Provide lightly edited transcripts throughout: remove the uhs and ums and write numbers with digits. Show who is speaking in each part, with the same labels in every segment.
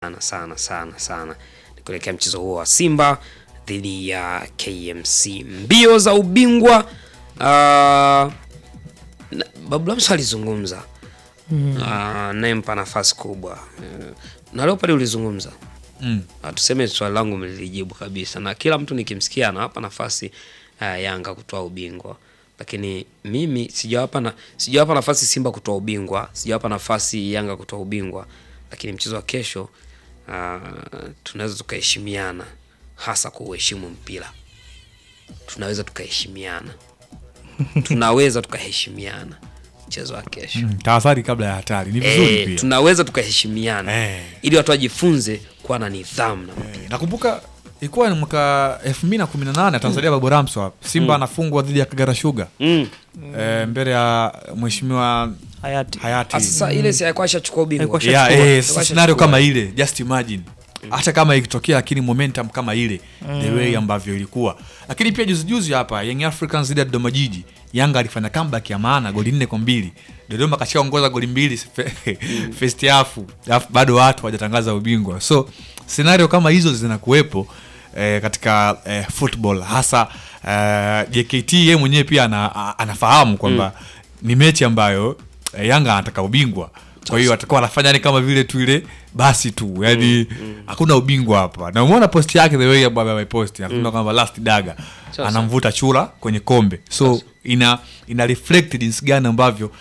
Speaker 1: sana kuelekea mchezo huo wa Simba dhidi ya KMC. Mbio za ubingwa Babu Lamso alizungumza. Nempa nafasi kubwa. Na leo pale ulizungumza. Tuseme swali langu mlijibu kabisa, na kila mtu nikimsikia anawapa nafasi Yanga kutoa ubingwa. Lakini mimi sijawapa nafasi Simba kutoa ubingwa, sijawapa nafasi Yanga kutoa ubingwa. Lakini mchezo wa kesho tunaweza tukaheshimiana, hasa kuheshimu mpira. Tunaweza tukaheshimiana. Tunaweza tukaheshimiana mchezo wa kesho.
Speaker 2: Tahadhari kabla ya hatari. Ni vizuri pia.
Speaker 1: Tunaweza tukaheshimiana ili watu wajifunze kuwa na nidhamu na mpira.
Speaker 2: Nakumbuka ilikuwa ni mwaka 2018 Tanzania Babu Lamso Simba anafungwa dhidi ya Kagera Sugar. Mbele ya mheshimiwa Hayati.
Speaker 1: Sasa ile si alikuwa ashachukua ubingwa.
Speaker 2: Scenario kama ile, just imagine. Hata kama ikitokea, lakini momentum kama ile, the way ambavyo ilikuwa. Lakini pia juzi hapa Young Africans dhidi ya Dodoma Jiji, Yanga alifanya comeback ya maana, goli 4-2. Dodoma kashaongoza goli 2 first half, bado watu hawajatangaza ubingwa. So scenario kama hizo zinakuwepo katika football, hasa JKT yeye mwenyewe pia anafahamu kwamba ni mechi ambayo Yanga anataka ubingwa. Kwa hiyo atakuwa anafanya ni kama vile tu ile basi tu, yani hakuna ubingwa hapa. Na umeona post yake, the way ambayo amepost, hakuna kama last daga anamvuta chura kwenye kombe. So ina reflect jinsi gani ambavyo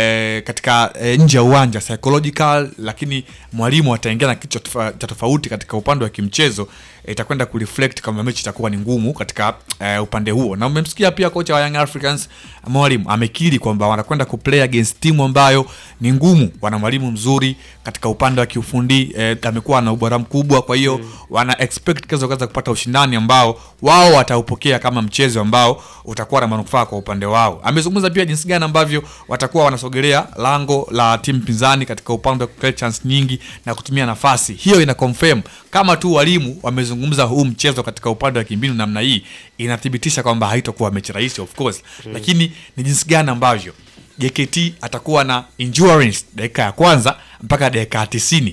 Speaker 2: katika nje ya uwanja psychological, lakini mwalimu ataingia na kitu cha tofauti katika upande wa kimchezo, itakwenda kureflect kama mechi itakuwa ni ngumu katika upande huo. Na umemsikia pia kocha wa Young Africans mwalimu amekiri kwamba wanakwenda kuplay against timu ambayo ni ngumu. Wana mwalimu mzuri katika upande wa kiufundi, amekuwa na ubora mkubwa. Kwa hiyo wana expect kesho kupata ushindani ambao wao wataupokea kama mchezo ambao utakuwa na manufaa kwa upande wao. Amezungumza pia jinsi gani ambavyo watakuwa wanasogelea lango la timu pinzani katika upande wa create chance nyingi na kutumia nafasi. Hiyo ina confirm kama tu walimu wamezungumza huu mchezo katika upande wa kimbinu namna hii, inathibitisha kwamba haitakuwa mechi rahisi of course. Lakini ni jinsi gani ambavyo JKT atakuwa na endurance dakika ya kwanza mpaka dakika 90.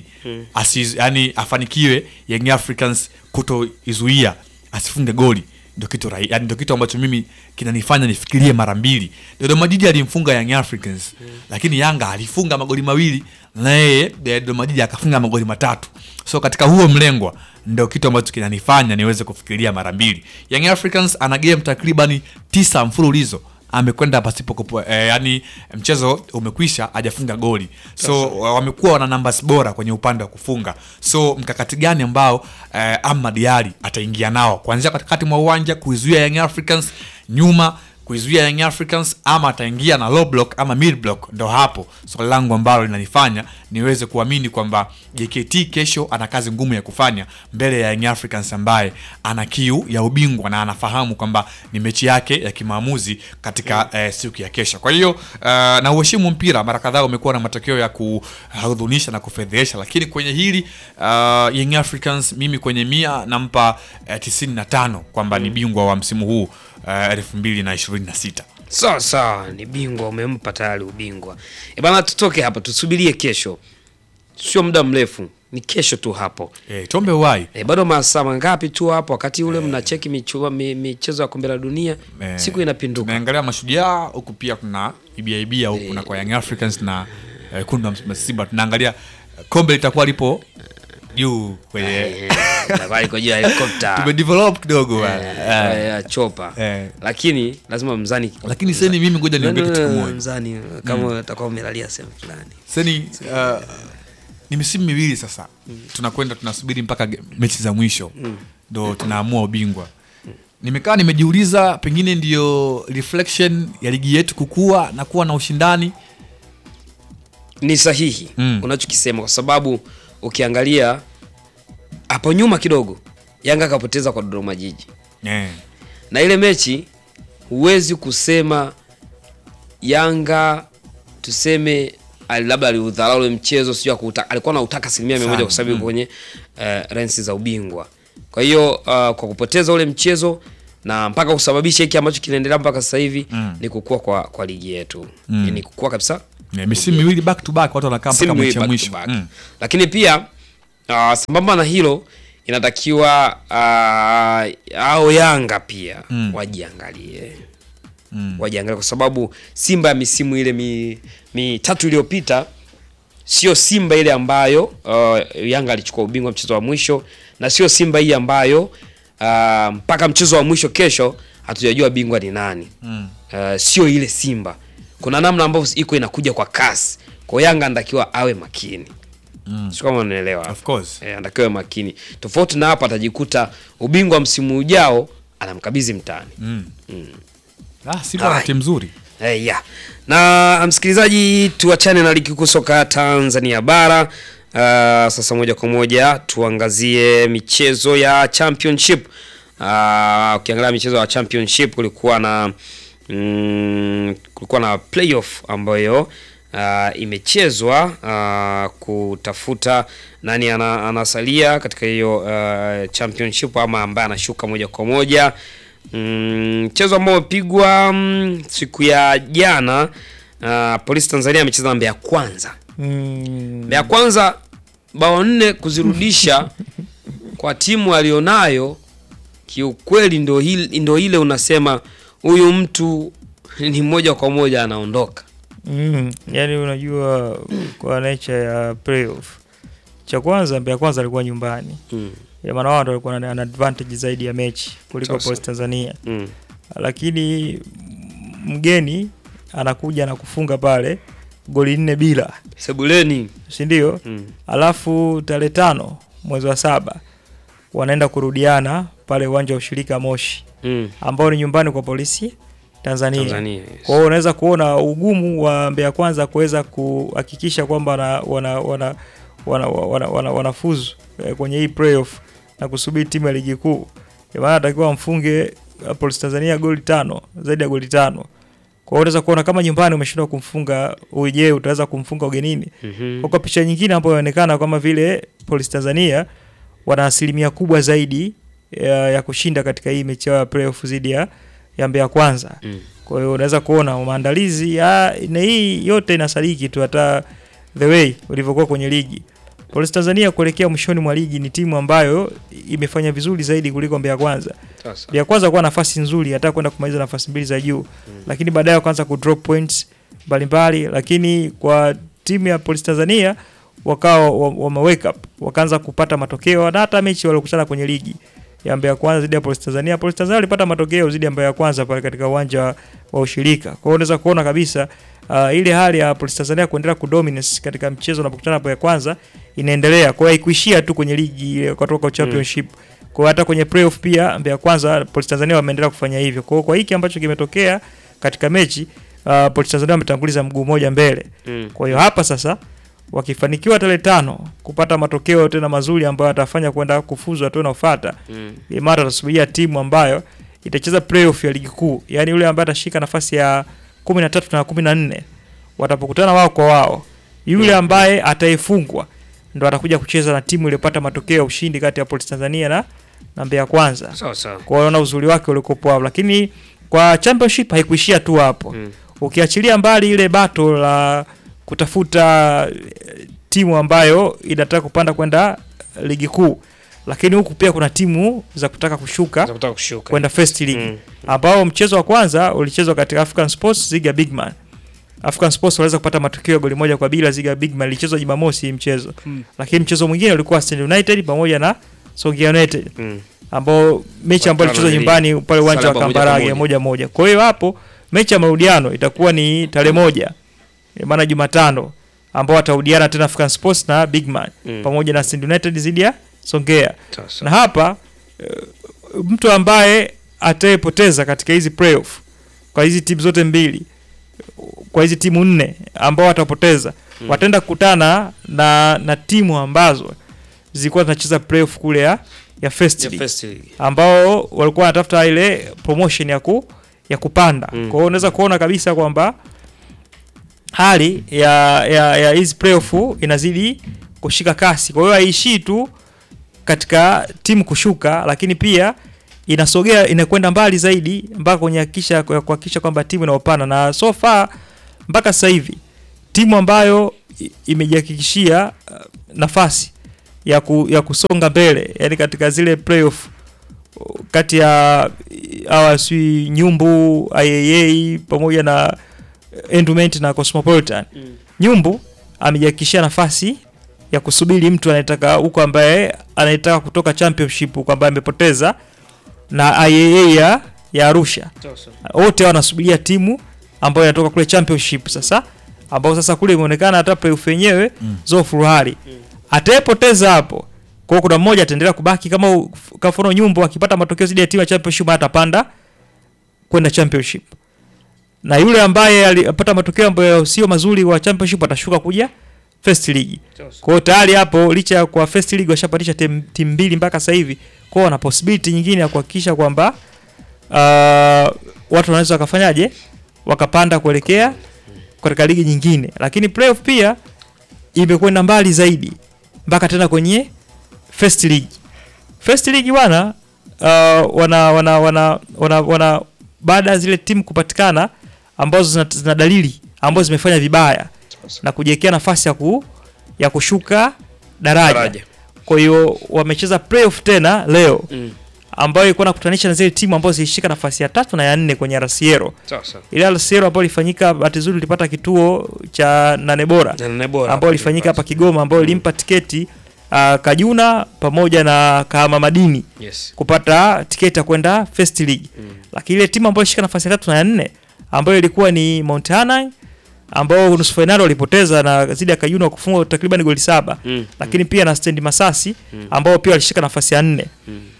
Speaker 2: Yani afanikiwe Young Africans kutoizuia asifunge goli. Ndio kitu yani ndio kitu ambacho mimi kinanifanya nifikirie mara mbili. Dodoma Jiji alimfunga Young Africans, lakini Yanga alifunga magoli 2 na yeye Dodoma Jiji akafunga magoli 3. So katika huo mlengwa ndio kitu ambacho kinanifanya niweze kufikiria mara mbili. Young Africans ana game takriban 9 mfululizo amekwenda pasipo yani mchezo umekwisha hajafunga goli. So wamekuwa wana numbers bora kwenye upande wa kufunga. So mkakati gani ambao Ahmad Ally ataingia nao kuanzia katikati mwa uwanja kuizuia Young Africans, nyuma kuizuia Young Africans, ama ataingia na low block ama mid block? Ndo hapo swali langu ambalo linanifanya niweze kuamini kwamba JKT kesho ana kazi ngumu ya kufanya mbele ya Young Africans ambaye ana kiu ya ubingwa na anafahamu kwamba ni mechi yake ya kimaamuzi katika siku ya kesho. Kwa hiyo na uheshimu mpira mara kadhaa umekuwa na matokeo ya kuhudhunisha na kufedhesha, lakini kwenye hili Young Africans mimi kwenye 100 nampa 95 kwamba ni bingwa wa msimu huu 2026.
Speaker 1: Sawa, ni bingwa, umempa tayari ubingwa. Bana, tutoke hapa tusubirie kesho. Sio muda mrefu, ni kesho tu hapo.
Speaker 2: Tombe wai.
Speaker 1: Bado masaa mangapi tu hapo wakati ule mnacheki michezo ya kombe la dunia, siku inapinduka.
Speaker 2: Naangalia Mashujaa huku pia kuna ibia huku na kwa Young Africans na kuna Simba. Tunaangalia kombe litakuwa lipo juu kwenye
Speaker 1: bali kwa helicopter.
Speaker 2: Tumedevelop kidogo
Speaker 1: chopa. Lakini lazima mzani.
Speaker 2: Lakini seni mimi ngoja niongee kitu kimoja.
Speaker 1: Mzani kama utakuwa umelalia sehemu fulani.
Speaker 2: Seni ni misimu miwili sasa. Tunakwenda tunasubiri mpaka mechi za mwisho. Ndio tunaamua ubingwa. Nimekaa nimejiuliza pengine ndio reflection ya ligi yetu kukua na kuwa na ushindani.
Speaker 1: Ni sahihi unachokisema, kwa sababu ukiangalia hapo nyuma kidogo Yanga kapoteza kwa Dodoma Jiji. Na ile mechi huwezi kusema Yanga tuseme labda aliudharau ule mchezo, sio alikuwa anautaka 100% kwa sababu kwenye ranks za ubingwa. Kwa hiyo kwa kupoteza ule mchezo na mpaka kusababisha hiki ambacho kinaendelea mpaka sasa hivi ni kukua kwa ligi yetu. Ni kukua kabisa.
Speaker 2: Misimu miwili back to back watu wanakaa mpaka mechi ya mwisho.
Speaker 1: Lakini pia Sambamba na hilo inatakiwa au Yanga pia wajiangalie. Wajiangalie kwa sababu Simba ya misimu ile mitatu iliyopita sio Simba ile ambayo Yanga alichukua ubingwa mchezo wa mwisho, na sio Simba hii ambayo mpaka mchezo wa mwisho kesho hatujajua bingwa ni nani. Sio ile Simba. Kuna namna ambayo iko inakuja kwa kasi. Kwa Yanga anatakiwa awe makini. Sio kama unaelewa.
Speaker 2: Of course.
Speaker 1: Anatakiwa makini. Tofauti na hapa atajikuta ubingwa msimu ujao anamkabidhi mtani.
Speaker 2: Simba na timu nzuri.
Speaker 1: Yeah. Na msikilizaji, tuachane na ligi kuu soka Tanzania bara. Sasa moja kwa moja tuangazie michezo ya championship. Ukiangalia michezo ya championship kulikuwa na playoff ambayo imechezwa kutafuta nani anasalia katika hiyo championship ama ambaye anashuka moja kwa moja. Mchezo ambao umepigwa siku ya jana, Polisi Tanzania amecheza na Mbeya Kwanza. Mbeya Kwanza bao 4 kuzirudisha kwa timu alionayo, kiukweli ndio ile unasema huyu mtu ni moja kwa moja anaondoka.
Speaker 3: Yani unajua kwa nature ya playoff, cha kwanza Mbeya Kwanza alikuwa nyumbani. Ya maana wao walikuwa na advantage zaidi ya mechi kuliko Polisi Tanzania. Lakini mgeni anakuja na kufunga pale goli 4 bila
Speaker 1: sebuleni,
Speaker 3: si ndio? Alafu tarehe 5 mwezi wa 7 wanaenda kurudiana pale uwanja wa Ushirika Moshi, ambao ni nyumbani kwa Polisi Tanzania. Yes. Kwa hiyo unaweza kuona ugumu wa Mbeya Kwanza kuweza kuhakikisha kwamba wanafuzu kwenye hii playoff na kusubiri timu ya ligi kuu. Maana atakiwa mfunge Polisi Tanzania goli 5, zaidi ya goli 5. Kwa hiyo unaweza kuona kama nyumbani umeshindwa kumfunga, uje utaweza kumfunga ugenini. Kwa picha nyingine ambayo inaonekana kama vile Polisi Tanzania wana asilimia kubwa zaidi ya kushinda katika hii mechi ya playoff dhidi ya Mbeya Kwanza. Kwa hiyo unaweza kuona maandalizi na hii yote inasadiki tu hata the way ulivyokuwa kwenye ligi. Polisi Tanzania kuelekea mwishoni mwa ligi ni timu ambayo imefanya vizuri zaidi kuliko Mbeya Kwanza. Mbeya Kwanza kwa nafasi nzuri hata kwenda kumaliza nafasi 2 za juu, lakini baadaye wakaanza ku drop points mbalimbali, lakini kwa timu ya Polisi Tanzania wakao wake up, wakaanza kupata matokeo, na hata mechi waliokutana kwenye ligi ya Mbeya Kwanza dhidi ya Polisi Tanzania, Polisi Tanzania walipata matokeo dhidi ya Mbeya Kwanza pale katika uwanja wa Ushirika. Kwa hiyo unaweza kuona kabisa ile hali ya Polisi Tanzania kuendelea kudominate katika mchezo unapokutana na Mbeya Kwanza inaendelea. Kwa hiyo haikuishia tu kwenye ligi ile kutoka championship. Kwa hiyo hata kwenye playoff pia Mbeya Kwanza, Polisi Tanzania wameendelea kufanya hivyo. Kwa hiyo kwa hiki ambacho kimetokea katika mechi, Polisi Tanzania wametanguliza mguu mmoja mbele. Kwa hiyo hapa sasa wakifanikiwa tarehe 5 kupata matokeo tena mazuri ambayo atafanya kwenda kufuzu hatua inayofuata, mara tutasubiria timu ambayo itacheza playoff ya ligi kuu, yani yule ambaye atashika nafasi ya 13 na 14 watapokutana wao kwa wao, yule ambaye ataifungwa ndo atakuja kucheza na timu iliyopata matokeo ya ushindi kati ya Polisi Tanzania na Mbeya Kwanza. Kwa hiyo na uzuri wake ulikopo hapo, lakini kwa championship haikuishia tu hapo. Ukiachilia mbali ile battle la kutafuta timu ambayo inataka kupanda kwenda ligi kuu, lakini huku pia kuna timu za kutaka kushuka kwenda first league, ambao mchezo wa kwanza ulichezwa katika African Sports Ziga Bigman. African Sports waliweza kupata matokeo ya goli 1 bila Ziga Bigman, ilichezwa Jumamosi mchezo. Lakini mchezo mwingine ulikuwa Stand United pamoja na Songea United, ambao mechi ambayo ilichezwa nyumbani pale uwanja wa Kambarage 1-1. Kwa hiyo hapo mechi ya marudiano itakuwa ni tarehe 1, maana Jumatano, ambao watarudiana tena African Sports na Bigman pamoja na Stand United dhidi ya Songea. Na hapa mtu ambaye atayepoteza katika hizi playoff kwa hizi timu zote mbili, kwa hizi timu 4 ambao watapoteza, wataenda kukutana na timu ambazo zilikuwa zinacheza playoff kule ya first league, ambao walikuwa wanatafuta ile promotion ya kupanda. Kwa hiyo unaweza kuona kabisa kwamba hali ya hizi playoff inazidi kushika kasi. Kwa hiyo haishii tu katika timu kushuka, lakini pia inasogea, inakwenda mbali zaidi mpaka kuhakikisha kwamba timu inaopana. Na so far mpaka sasa hivi timu ambayo imejihakikishia nafasi ya kusonga mbele, yani katika zile playoff kati ya awasi Nyumbu, IAA pamoja na Endowment na Cosmopolitan. Nyumbu amejihakikishia nafasi ya kusubiri mtu anayetaka huko, ambaye anayetaka kutoka championship huko, ambaye amepoteza na IAA ya Arusha. Wote wanasubiria timu ambayo inatoka kule championship sasa, ambao sasa kule imeonekana hata playoff yenyewe zofu hali. Atayepoteza hapo, kwa kuna mmoja ataendelea kubaki, kama mfano Nyumbu akipata matokeo zidi ya timu ya championship atapanda kwenda championship. Na yule ambaye alipata matokeo ambayo sio mazuri wa championship atashuka kuja first league. Kwa hiyo tayari hapo, licha kwa first league washapatisha timu mbili mpaka sasa hivi, kwa wana possibility nyingine ya kuhakikisha kwamba watu wanaweza wakafanyaje wakapanda kuelekea katika ligi nyingine. Lakini playoff pia imekwenda mbali zaidi mpaka tena kwenye first league. First league bwana, wana baada ya zile timu kupatikana ambazo zina dalili ambazo zimefanya vibaya na kujiwekea nafasi ya kushuka daraja. Kwa hiyo wamecheza playoff tena leo ambayo ilikuwa nakutanisha na zile timu ambazo zilishika nafasi ya 3 na ya 4 kwenye RCL. Ile RCL ambayo ilifanyika, bahati nzuri ilipata kituo cha nane bora ambayo ilifanyika hapa Kigoma, ambayo ilimpa tiketi Kajuna pamoja na Kahama Madini kupata tiketi ya kwenda First League. Lakini ile timu ambayo ilishika nafasi ya 3 na ya 4 ambayo ilikuwa ni Mount Hanang, ambao nusu finali walipoteza na zidi ya Kajuna kufunga takriban goli 7, lakini pia na Stand Masasi ambao pia walishika nafasi ya 4.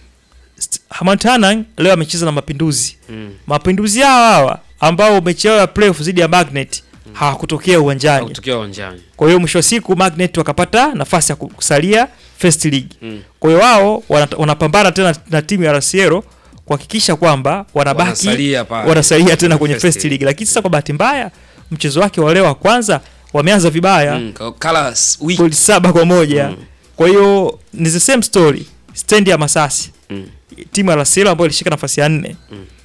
Speaker 3: Mount Hanang leo amecheza na Mapinduzi. Mapinduzi hawa ambao mechi yao ya playoff zidi ya Magnet hawakutokea uwanjani. Kwa hiyo mwisho wa siku Magnet wakapata nafasi ya kusalia First League. Kwa hiyo wao wanapambana tena na timu ya RCL kuhakikisha kwamba wanasalia tena kwenye First League. Lakini sasa kwa bahati mbaya mchezo wake wa leo wa kwanza wameanza vibaya. Goli 7-1. Kwa hiyo ni the same story. Stand ya Masasi. Timu ya RCL ambayo ilishika nafasi ya 4.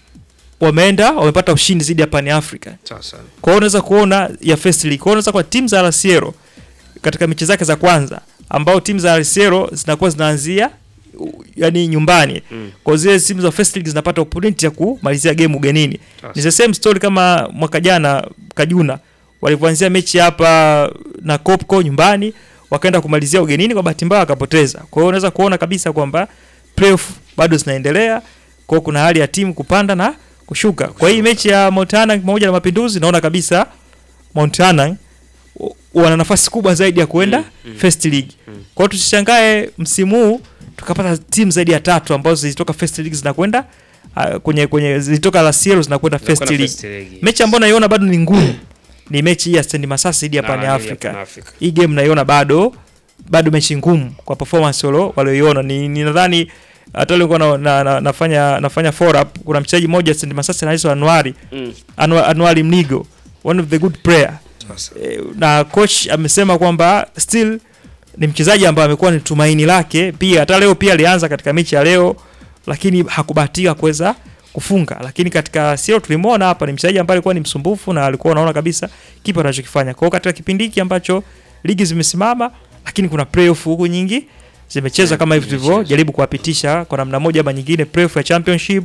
Speaker 3: Wamepata ushindi zidi ya Pan Africa. Kwa hiyo unaweza kuona ya First League. Kwa hiyo unaweza kwa timu za RCL katika mechi zake za kwanza, ambao timu za RCL zinakuwa zinaanzia yani nyumbani. Kwa zile timu za First League zinapata opportunity ya kumalizia game ugenini. Ni the same story kama mwaka jana Kajuna walipoanzia mechi hapa na Kopko nyumbani, wakaenda kumalizia ugenini, kwa bahati mbaya wakapoteza. Kwa hiyo unaweza kuona kabisa kwamba playoff bado zinaendelea, kwa kuna hali ya timu kupanda na kushuka. Kwa hii mechi ya Mount Hanang pamoja na Mapinduzi, naona kabisa Mount Hanang wana nafasi kubwa zaidi ya kuenda First League. Kwa hiyo tusishangae msimu huu tukapata timu zaidi ya 3 ambazo zilitoka First League zinakwenda kwenye zilitoka RCL zinakwenda First League. Mechi ambayo naiona bado ni ngumu ni mechi ya Stand Masasi dhidi ya Pan Africa. Hii game naiona bado mechi ngumu kwa performance walioiona. Ni nadhani hata leo nafanya follow up, kuna mchezaji mmoja Stand Masasi anaitwa Anuari Mnigo, one of the good player. Na coach amesema kwamba still ni mchezaji ambaye amekuwa ni tumaini lake pia. Hata leo pia alianza katika mechi ya leo, lakini hakubahatika kuweza kufunga. Lakini katika sio tulimuona hapa ni mchezaji ambaye alikuwa ni msumbufu na alikuwa anaona kabisa kipi anachokifanya. Kwa hiyo katika kipindi hiki ambacho ligi zimesimama, lakini kuna playoff huko nyingi zimecheza kama hivi tulivyo jaribu kuwapitisha kwa namna moja ama nyingine, playoff ya championship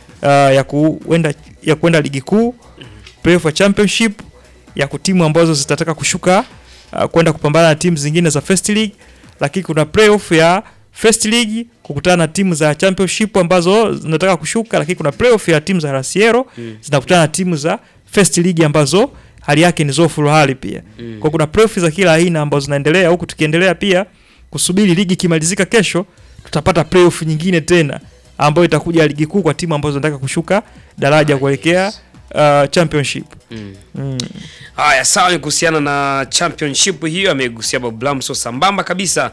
Speaker 3: ya kwenda ligi kuu, playoff ya championship ya kutimu ambazo zitataka kushuka kwenda kupambana na timu zingine za First League, lakini kuna playoff ya First League kukutana na timu za championship ambazo zinataka kushuka, lakini kuna playoff ya timu za RCL zinakutana na timu za First League ambazo hali yake ni zofu hali pia. Kwa kuna playoff za kila aina ambazo zinaendelea, huku tukiendelea pia kusubiri ligi kimalizika kesho, tutapata playoff nyingine tena ambayo itakuja ligi kuu kwa timu ambazo zinataka kushuka daraja kuelekea championship.
Speaker 1: Haya, sawa, ni kuhusiana na championship hiyo amegusia Bob Lamso sambamba kabisa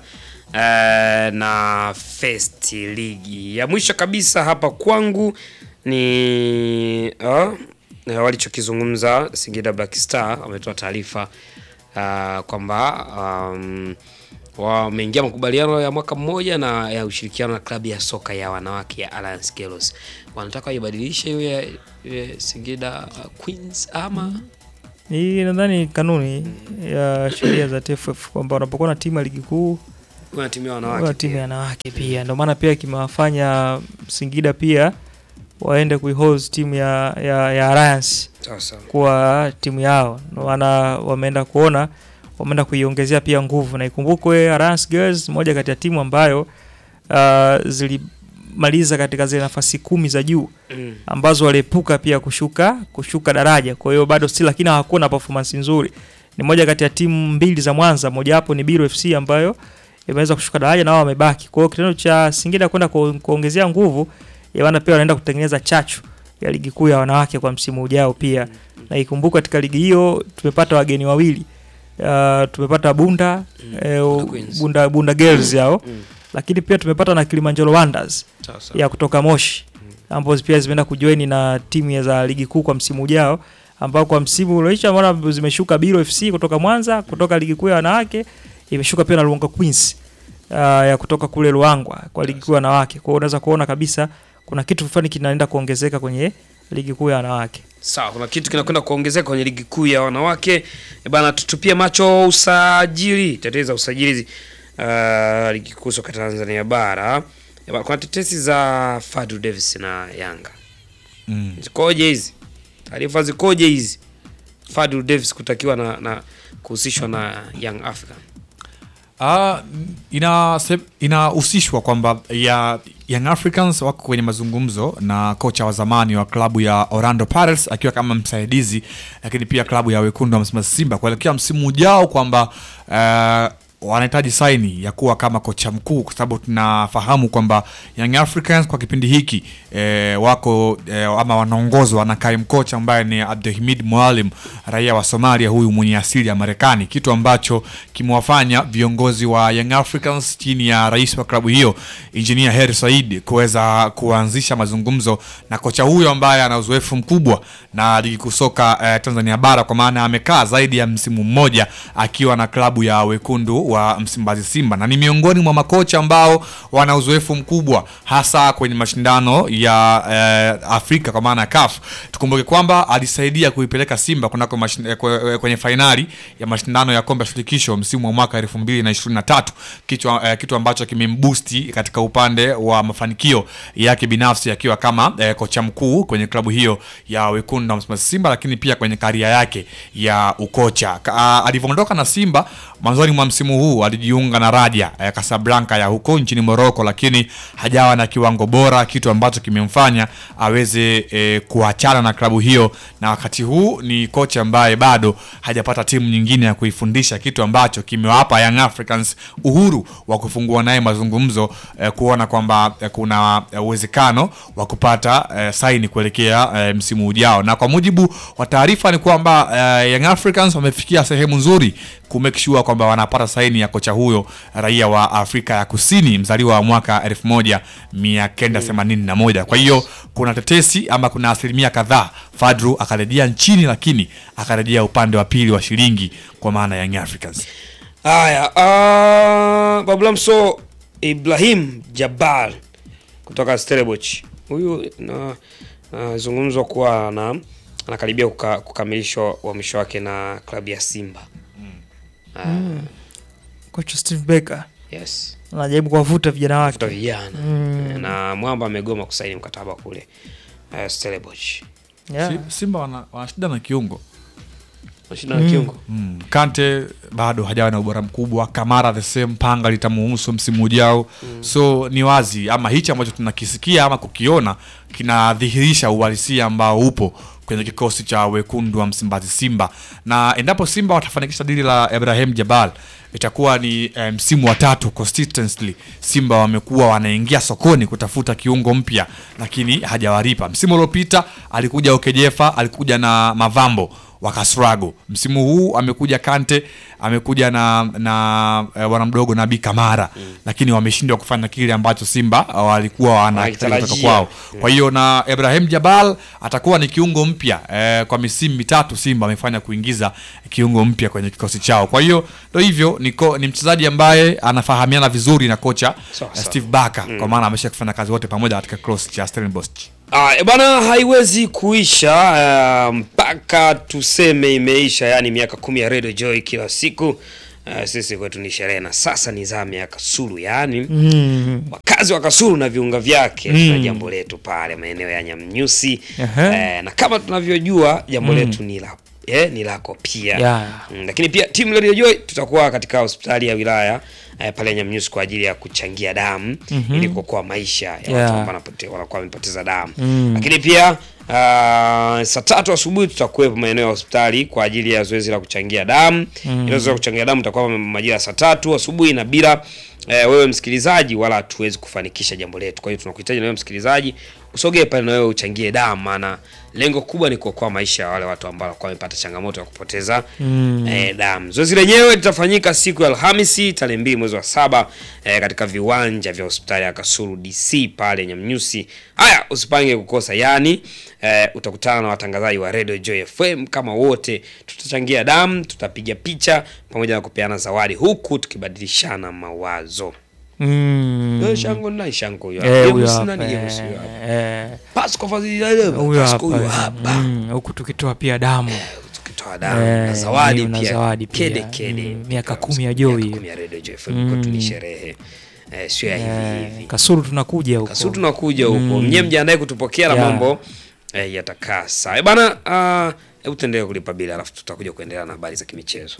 Speaker 1: na First League. Ya mwisho kabisa hapa kwangu ni walichokizungumza Singida Black Star. Wametoa taarifa kwamba wameingia makubaliano ya mwaka mmoja na ya ushirikiano na klabu ya soka ya wanawake ya Alliance Girls. Wanataka ibadilishe hiyo ya Singida Queens ama
Speaker 3: hii nadhani kanuni ya sheria za TFF kwamba unapokuwa na timu ya ligi kuu
Speaker 1: Kuna timu ya
Speaker 3: Kuna
Speaker 1: wanawake.
Speaker 3: timu ya wanawake pia. Ndio maana pia kimewafanya Singida pia waende kuihost timu ya Alliance
Speaker 1: Sasa.
Speaker 3: kwa timu yao. Ndio maana wameenda kuiongezea pia nguvu, na ikumbukwe Alliance Girls moja kati ya timu ambayo zilimaliza katika zile nafasi 10 za juu ambazo waliepuka pia kushuka daraja. Kwa hiyo bado still, lakini hawakuwa na performance nzuri. Ni moja kati ya timu mbili za Mwanza, moja hapo ni Biro FC ambayo imeweza kushuka daraja na wao wamebaki. Kwa hiyo kitendo cha Singida kwenda kuongezea nguvu, yaani pia wanaenda kutengeneza chachu ya ligi kuu ya wanawake kwa msimu ujao pia. Na ikumbuke katika ligi hiyo tumepata wageni wawili. Tumepata Bunda Bunda Girls yao. Lakini pia tumepata na Kilimanjaro Wonders ya kutoka Moshi ambao pia zimeenda kujoin na timu za ligi kuu kwa msimu ujao, ambao kwa msimu ulioisha maana zimeshuka Biro FC kutoka Mwanza, kutoka ligi kuu ya wanawake imeshuka pia na Luanga Queens ya kutoka kule Luangwa kwa ligi kuu ya wanawake. Kwa hiyo unaweza kuona kabisa kuna kitu fulani kinaenda kuongezeka kwenye ligi kuu ya wanawake.
Speaker 1: Sawa, kuna kitu kinakwenda kuongezeka kwenye ligi kuu ya wanawake. Bana, tutupie macho usajili, teteza usajili ligi kuu soka Tanzania bara. Kuna tetesi za Fadlu Davis na Yanga. Zikoje hizi? Taarifa zikoje hizi? Fadlu Davis kutakiwa na kuhusishwa na Young African.
Speaker 2: Inahusishwa kwamba Young Africans wako kwenye mazungumzo na kocha wa zamani wa klabu ya Orlando Pirates akiwa kama msaidizi, lakini pia klabu ya Wekundu wa Msimbazi Simba kuelekea msimu ujao, kwamba wanahitaji saini ya kuwa kama kocha mkuu, kwa sababu tunafahamu kwamba Young Africans kwa kipindi hiki wako ama wanaongozwa na kaimu kocha ambaye ni Abdelhamid Mwalim, raia wa Somalia, huyu mwenye asili ya Marekani, kitu ambacho kimewafanya viongozi wa Young Africans chini ya rais wa klabu hiyo Engineer Hersi Said kuweza kuanzisha mazungumzo na kocha huyo ambaye ana uzoefu mkubwa na ligi kuu soka Tanzania bara, kwa maana amekaa zaidi ya msimu mmoja akiwa na klabu ya Wekundu wa Msimbazi Simba, na ni miongoni mwa makocha ambao wana uzoefu mkubwa hasa kwenye mashindano ya Afrika kwa maana CAF. Tukumbuke kwamba alisaidia kuipeleka Simba kunako kwenye finali ya mashindano ya kombe la shirikisho msimu wa mwaka 2023, kitu ambacho kimemboosti katika upande wa mafanikio yake binafsi akiwa kama kocha mkuu kwenye klabu hiyo ya Wekundu wa Msimbazi Simba, lakini pia kwenye karia yake ya ukocha. Alivyoondoka na Simba mwanzoni mwa msimu huu alijiunga na Raja Casablanca ya huko nchini Morocco, lakini hajawa na kiwango bora, kitu ambacho kimemfanya aweze kuachana na klabu hiyo, na wakati huu ni kocha ambaye bado hajapata timu nyingine ya kuifundisha, kitu ambacho kimewapa Young Africans uhuru wa kufungua naye mazungumzo kuona kwamba kuna uwezekano wa kupata saini kuelekea msimu ujao. Na kwa mujibu wa taarifa ni kwamba Young Africans wamefikia sehemu nzuri kumake sure kwamba wanapata saini ya kocha huyo raia wa Afrika ya Kusini, mzaliwa wa mwaka 1981. Kwa hiyo kuna tetesi ama kuna asilimia kadhaa Fadlu akarejea nchini, lakini akarejea upande wa pili wa shilingi kwa maana ya Young Africans.
Speaker 1: Haya, Bablamso Ibrahim Jabal kutoka Stellenbosch. Huyu zungumzwa kuwa anakaribia kukamilishwa uhamisho wake na klabu ya Simba.
Speaker 3: Coach Steve Becker.
Speaker 1: Yes.
Speaker 3: Anajaribu kuwavuta vijana wake.
Speaker 1: Vijana. Na Mwamba amegoma kusaini mkataba kule Stellenbosch.
Speaker 3: Yeah.
Speaker 2: Simba wana shida na kiungo.
Speaker 1: Shida na kiungo.
Speaker 2: Kante bado hajawa na ubora mkubwa. Kamara the same, panga litamuhusu msimu ujao. So ni wazi ama hichi ambacho tunakisikia ama kukiona kinadhihirisha uhalisia ambao upo kwenye kikosi cha Wekundu wa Msimbazi Simba. Na endapo Simba watafanikisha dili la Ibrahim Jabal, itakuwa ni msimu wa 3 consistently Simba wamekuwa wanaingia sokoni kutafuta kiungo mpya, lakini hajawaripa. Msimu uliopita alikuja Okejefa, alikuja na Mavambo wakasrago. Msimu huu amekuja Kante, amekuja na bwana mdogo Nabi Kamara, lakini wameshindwa kufanya kile ambacho Simba walikuwa wanahitaji kutoka kwao. Kwa hiyo na Ibrahim Jabal atakuwa ni kiungo mpya. Kwa misimu mitatu Simba wamefanya kuingiza kiungo mpya kwenye kikosi chao. Kwa hiyo ndio hivyo, ni mchezaji ambaye anafahamiana vizuri na kocha Steve Becker, kwa maana amesha kufanya kazi wote pamoja katika cross cha Stellenbosch.
Speaker 1: Bwana, haiwezi kuisha mpaka tuseme imeisha, yani miaka 10 ya Radio Joy kila siku. sisi kwetu ni sherehe, na sasa ni zamu ya Kasulu, yani wakazi wa Kasulu na viunga vyake na jambo letu pale maeneo ya Nyamnyusi. Na kama tunavyojua jambo letu ni la ni lako pia. Lakini pia timu Radio Joy tutakuwa katika hospitali ya wilaya pale Nyamnyusi kwa ajili ya kuchangia damu ili kuokoa maisha ya watu ambao wanakuwa wamepoteza damu. Lakini pia saa 3 asubuhi tutakuwa maeneo ya hospitali kwa ajili ya zoezi la kuchangia damu. Ile zoezi la kuchangia damu tutakuwa majira saa 3 asubuhi, na bila wewe msikilizaji wala hatuwezi kufanikisha jambo letu. Kwa hiyo tunakuhitaji na wewe msikilizaji usogee pale na wewe uchangie damu, maana lengo kubwa ni kuokoa maisha ya wale watu ambao walikuwa wamepata changamoto ya kupoteza damu. Zoezi lenyewe litafanyika siku ya Alhamisi tarehe 2 mwezi wa 7 katika viwanja vya hospitali ya Kasulu DC pale Nyamnyusi. Haya, usipange kukosa, yani utakutana na watangazaji wa Radio Joy FM kama wote. Tutachangia damu, tutapiga picha pamoja na kupeana zawadi huku tukibadilishana mawazo. Shango na shango Pasco Pasco hapa
Speaker 3: huku tukitoa pia damu,
Speaker 1: tukitoa damu na zawadi pia kede
Speaker 3: miaka 10 ya Joy,
Speaker 1: 10 ya Radio Joy FM kwa sherehe. Sio ya hivi.
Speaker 3: Kasulu tunakuja huko.
Speaker 1: Mnye mjiandae kutupokea na mambo yatakaa sawa. Bana, hebu tuendelee kulipa bila, alafu tutakuja kuendelea na habari za kimichezo.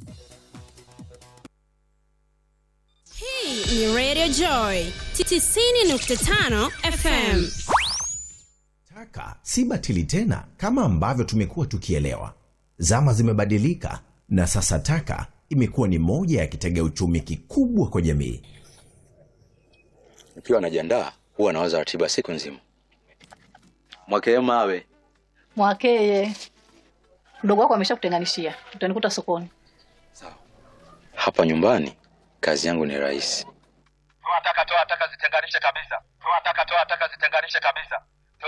Speaker 4: Hii ni Radio Joy 90.5 FM.
Speaker 5: Taka si batili tena kama ambavyo tumekuwa tukielewa. Zama zimebadilika na sasa taka imekuwa ni moja ya kitega uchumi kikubwa kwa jamii.
Speaker 6: Nikiwa najiandaa huwa nawaza ratiba siku nzima. Mwakeye mawe.
Speaker 7: Mwakeye. Ndugu wako ameshakutenganishia. Utanikuta sokoni.
Speaker 6: Sawa. Hapa nyumbani kazi yangu ni rahisi.
Speaker 8: Toa taka zitenganishe kabisa. Toa taka zitenganishe kabisa.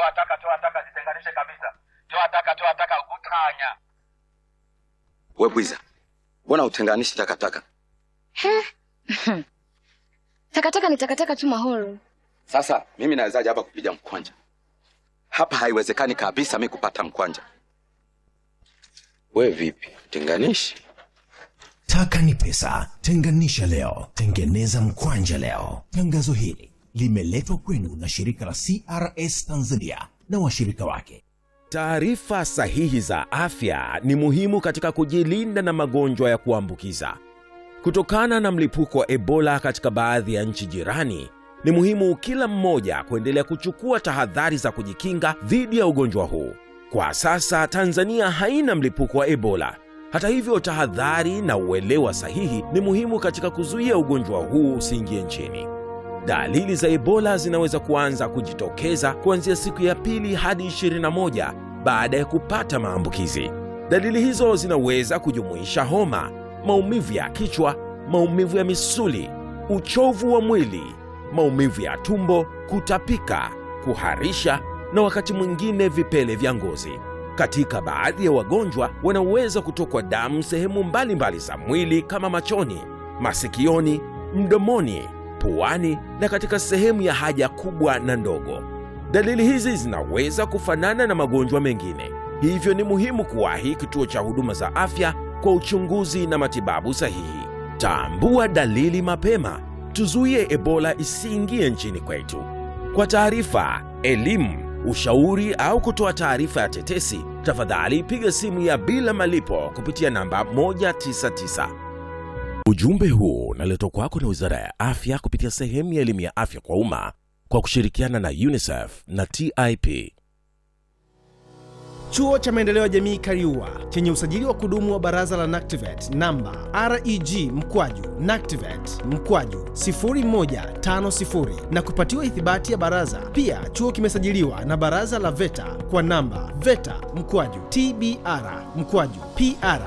Speaker 8: Toa taka utanya.
Speaker 6: Wewe Bwiza, mbona utenganishi takataka?
Speaker 9: Takataka ni takataka tu Mahoro.
Speaker 6: Sasa mimi nawezaje hapa kupiga mkwanja? Hapa haiwezekani kabisa mimi kupata mkwanja. Wewe vipi? Tenganishi?
Speaker 5: Taka ni pesa. Tenganisha leo, tengeneza mkwanja leo. Tangazo hili limeletwa kwenu na shirika la CRS Tanzania na washirika wake.
Speaker 10: Taarifa sahihi za afya ni muhimu katika kujilinda na magonjwa ya kuambukiza. Kutokana na mlipuko wa Ebola katika baadhi ya nchi jirani, ni muhimu kila mmoja kuendelea kuchukua tahadhari za kujikinga dhidi ya ugonjwa huu. Kwa sasa Tanzania haina mlipuko wa Ebola. Hata hivyo, tahadhari na uelewa sahihi ni muhimu katika kuzuia ugonjwa huu usiingie nchini. Dalili za Ebola zinaweza kuanza kujitokeza kuanzia siku ya 2 hadi 21 baada ya kupata maambukizi. Dalili hizo zinaweza kujumuisha homa, maumivu ya kichwa, maumivu ya misuli, uchovu wa mwili, maumivu ya tumbo, kutapika, kuharisha na wakati mwingine vipele vya ngozi. Katika baadhi ya wagonjwa wanaweza kutokwa damu sehemu mbalimbali za mwili kama machoni, masikioni, mdomoni, puani na katika sehemu ya haja kubwa na ndogo. Dalili hizi zinaweza kufanana na magonjwa mengine. Hivyo ni muhimu kuwahi kituo cha huduma za afya kwa uchunguzi na matibabu sahihi. Tambua dalili mapema, tuzuie Ebola isiingie nchini kwetu. Kwa taarifa, elimu, ushauri au kutoa taarifa ya tetesi, tafadhali piga simu ya bila malipo kupitia namba 199. Ujumbe huu unaletwa kwako na Wizara ya Afya kupitia sehemu ya elimu ya afya kwa umma kwa kushirikiana na UNICEF na TIP.
Speaker 11: Chuo cha Maendeleo ya Jamii Kariua chenye usajili wa kudumu wa Baraza la NACTIVATE namba REG/NACTIVATE 0150 na kupatiwa ithibati ya baraza. Pia chuo kimesajiliwa na Baraza la VETA kwa namba VETA/TBR/PR/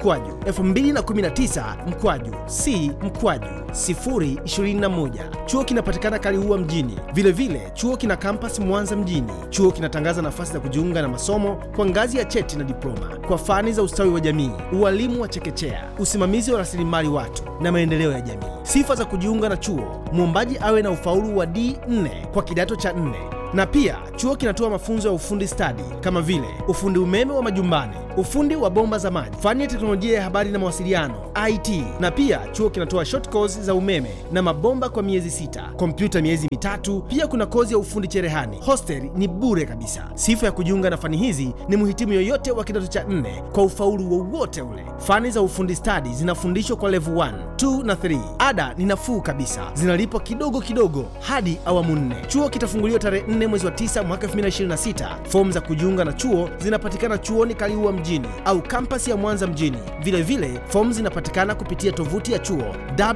Speaker 11: 2019/C/021. Chuo kinapatikana Kaliua mjini. Vile chuo kina campus Mwanza mjini. Chuo kinatangaza nafasi za kujiunga na masomo kwa ngazi ya cheti na diploma kwa fani za ustawi wa jamii, ualimu wa chekechea, usimamizi wa rasilimali watu na maendeleo ya jamii. Sifa za kujiunga na chuo: mwombaji awe na ufaulu wa D4 kwa kidato cha 4. Na pia chuo kinatoa mafunzo ya ufundi stadi kama vile ufundi umeme wa majumbani, ufundi wa bomba za maji, fani ya teknolojia ya habari na mawasiliano IT, na pia chuo kinatoa short course za umeme na mabomba kwa miezi 6, kompyuta miezi 3. Pia kuna kozi ya ufundi cherehani. Hostel ni bure kabisa. Sifa ya kujiunga na fani hizi ni mhitimu yoyote wa kidato cha 4 kwa ufaulu wowote ule. Fani za ufundi stadi zinafundishwa kwa level 1, 2 na 3. Ada ni nafuu kabisa, zinalipwa kidogo kidogo hadi awamu 4. Chuo kitafunguliwa tarehe 4 mwezi wa 9 mwaka 2026. Fomu za kujiunga na chuo zinapatikana chuoni Kaliua mjini au kampasi ya Mwanza mjini. Vile vile fomu zinapatikana kupitia tovuti ya chuo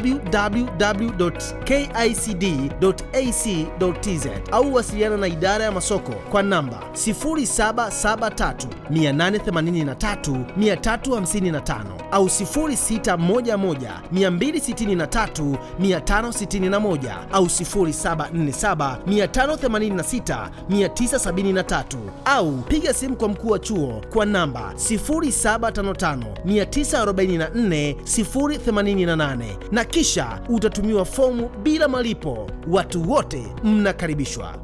Speaker 11: www.kicd.ac.tz au wasiliana na idara ya masoko kwa namba 0773 883 355 au 0611 263 561 au 0747 586 973 au piga simu kwa mkuu wa chuo kwa namba 0755 944 088 na kisha utatumiwa fomu bila malipo. Watu wote mnakaribishwa.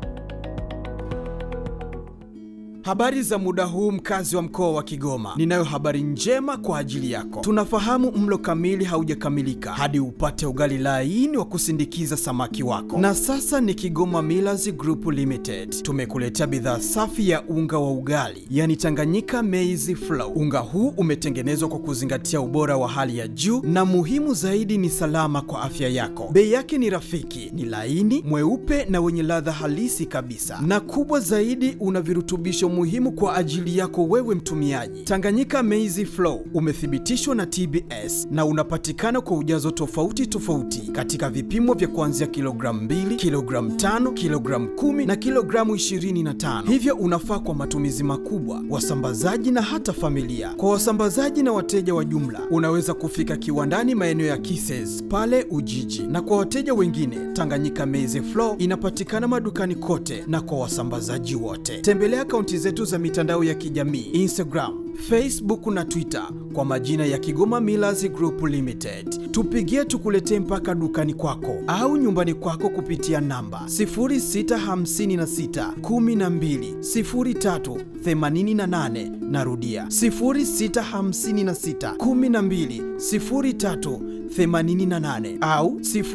Speaker 12: Habari za muda huu, mkazi wa mkoa wa Kigoma. Ninayo habari njema kwa ajili yako. Tunafahamu mlo kamili haujakamilika hadi upate ugali laini wa kusindikiza samaki wako. Na sasa ni Kigoma Millers Group Limited tumekuletea bidhaa safi ya unga wa ugali, yani Tanganyika Maize Flour. Unga huu umetengenezwa kwa kuzingatia ubora wa hali ya juu na muhimu zaidi ni salama kwa afya yako. Bei yake ni rafiki, ni laini, mweupe na wenye ladha halisi kabisa. Na kubwa zaidi, una virutubisho muhimu kwa ajili yako wewe mtumiaji. Tanganyika Maize Flour umethibitishwa na TBS na unapatikana kwa ujazo tofauti tofauti katika vipimo vya kuanzia kilogramu 2, kilogramu 5, kilogramu 10 na kilogramu 25. Hivyo unafaa kwa matumizi makubwa, wasambazaji na hata familia. Kwa wasambazaji na wateja wa jumla, unaweza kufika kiwandani maeneo ya Kises pale Ujiji, na kwa wateja wengine, Tanganyika Maize Flour inapatikana madukani kote na kwa wasambazaji wote. Tembelea akaunti zetu za mitandao ya kijamii Instagram, Facebook na Twitter kwa majina ya Kigoma Millers Group Limited. Tupigie tukuletee mpaka dukani kwako au nyumbani kwako kupitia namba 0656 12 03 88. Narudia 0656 12 03 88 au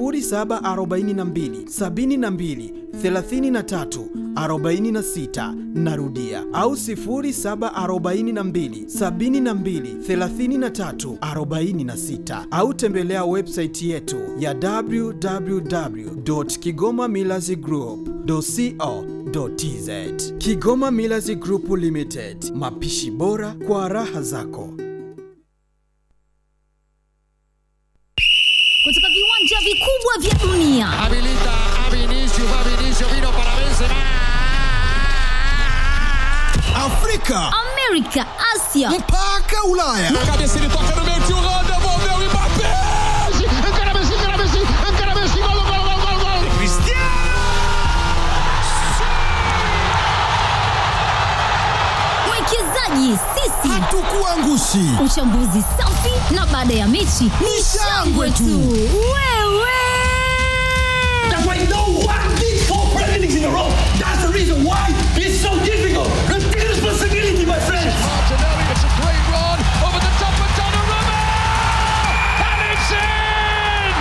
Speaker 12: 0742 72 33 46. Narudia au 0742 72 33 46 au tembelea website yetu ya www.kigomamillersgroup.co.tz. Kigoma Millers Group Limited, mapishi bora kwa raha zako.
Speaker 13: Kutoka viwanja vikubwa vya dunia.
Speaker 14: Habilita a Vinicius, vino para Benzema.
Speaker 13: Afrika, Amerika, Asia
Speaker 14: mpaka Ulaya. Cabeça ele toca no meio de Holanda, volveu e Mbappé. Encara Messi, gol. Cristiano.
Speaker 13: Mwekezaji sisi
Speaker 14: hatukuangushi.
Speaker 13: Uchambuzi safi na baada ya mechi ni shangwe tu. Wewe
Speaker 14: That's why no one did 4 Premier Leagues in a row. That's the reason why it's so difficult. Take responsibility, my friends. Martinelli, it's a great run over the top of Donnarumma, and it's in!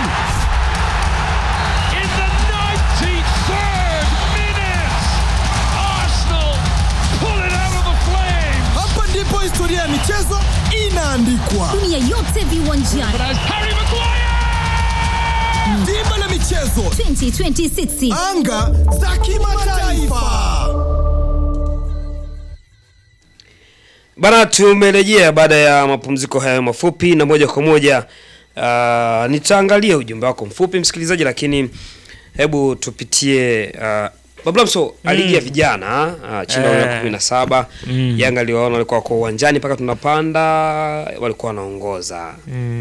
Speaker 14: In the 93rd minute, Arsenal pull it out of the flames. Hapa ndipo historia ya michezo inaandikwa.
Speaker 13: Dunia yote viwanjani.
Speaker 14: Harry Maguire! Dimba la michezo
Speaker 13: 2026.
Speaker 14: Anga za kimataifa.
Speaker 1: Bana, tumerejea baada ya mapumziko haya mafupi na moja kwa moja nitaangalia ujumbe wako mfupi msikilizaji, lakini hebu tupitie Bablamso ligi ya vijana chini ya 17. Yanga aliwaona walikuwa kwa uwanjani mpaka tunapanda walikuwa wanaongoza.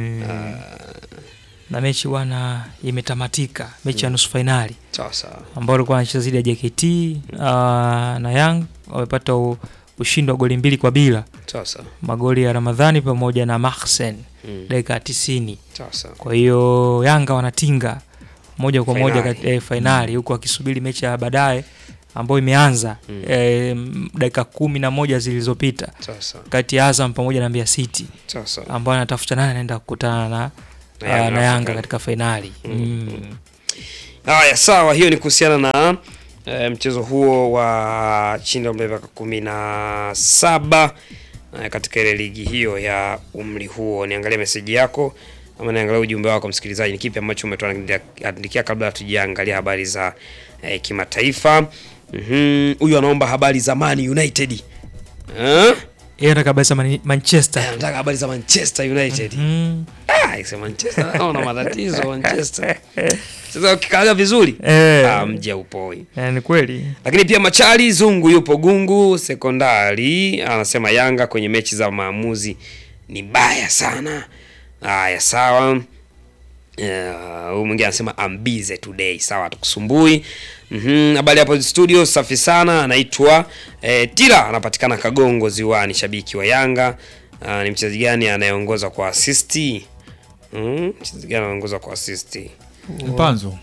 Speaker 3: Na mechi bwana imetamatika, mechi ya nusu finali.
Speaker 1: Sasa
Speaker 3: ambao walikuwa wanacheza zidi ya JKT na Young wamepata ushindi wa goli 2-0.
Speaker 1: Sasa
Speaker 3: magoli ya Ramadhani pamoja na Mahsen dakika 90.
Speaker 1: Sasa
Speaker 3: kwa hiyo Yanga wanatinga moja kwa moja katika finali huko akisubiri mechi ya baadaye ambayo imeanza dakika 11 zilizopita kati ya Azam pamoja na Mbeya City ambao anatafuta nani anaenda kukutana na Yanga katika finali.
Speaker 1: Haya, sawa, hiyo ni kuhusiana na mchezo huo wa chini ya umri wa miaka 17 katika ile ligi hiyo ya umri huo. Niangalie message yako ama niangalie ujumbe wako msikilizaji, ni kipi ambacho umetuandikia kabla hatujaangalia habari za kimataifa. Huyu anaomba habari za Man United.
Speaker 3: Yeye anataka habari za Manchester.
Speaker 1: Anataka habari za Manchester United. Ikisema Manchester naona matatizo Manchester. Sasa ukikaga vizuri mje upoi.
Speaker 3: Ni kweli.
Speaker 1: Lakini pia Machali Zungu yupo Gungu Sekondari anasema Yanga kwenye mechi za maamuzi ni baya sana. Haya, sawa. Huyu mwingine anasema I'm busy today. Sawa, tukusumbui. Habari hapo studio safi sana. Anaitwa Tila, anapatikana Kagongo Ziwani, shabiki wa Yanga. Ni mchezaji gani anayeongoza kwa assist? Mchezaji gani anaongoza kwa assist?
Speaker 2: Mpanzo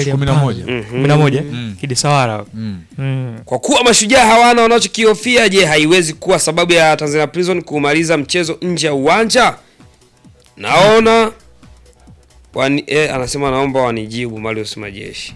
Speaker 3: 11 Kidi Sawara.
Speaker 1: Kwa kuwa Mashujaa hawana wanachokihofia, je, haiwezi kuwa sababu ya Tanzania Prison kumaliza mchezo nje ya uwanja? Naona anasema naomba wanijibu Marius Majeshi.